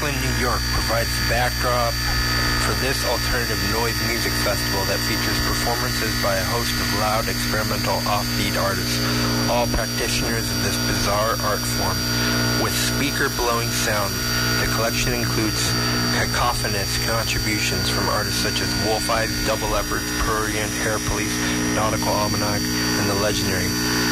Brooklyn, New York provides the backdrop for this alternative noise music festival that features performances by a host of loud, experimental, offbeat artists, all practitioners of this bizarre art form. With speaker-blowing sound, the collection includes cacophonous contributions from artists such as Wolf Eyes, Double Leopards, Prurient, Hair Police, Nautical Almanac, and the legendary